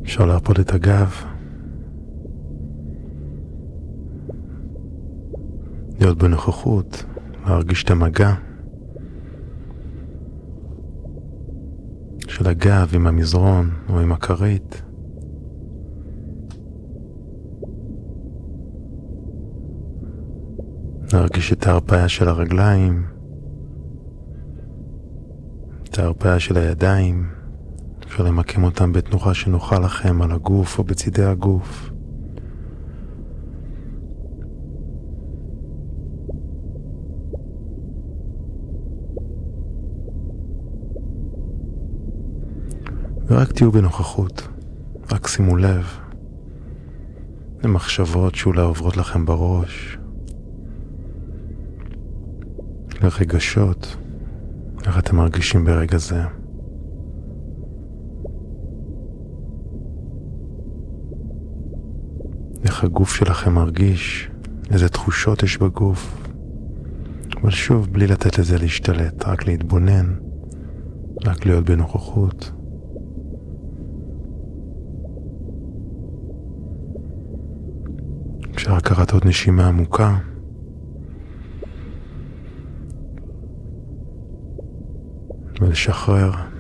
אפשר להרפות את הגב, להיות בנוכחות, להרגיש את המגע של הגב עם המזרון או עם הכרית. להרגיש את ההרפאיה של הרגליים, את ההרפאיה של הידיים. אפשר למקם אותם בתנוחה שנוחה לכם על הגוף או בצידי הגוף. ורק תהיו בנוכחות, רק שימו לב למחשבות שאולי עוברות לכם בראש, לרגשות, איך אתם מרגישים ברגע זה. איך הגוף שלכם מרגיש, איזה תחושות יש בגוף. אבל שוב, בלי לתת לזה להשתלט, רק להתבונן, רק להיות בנוכחות. אפשר לקחת עוד נשימה עמוקה. ולשחרר.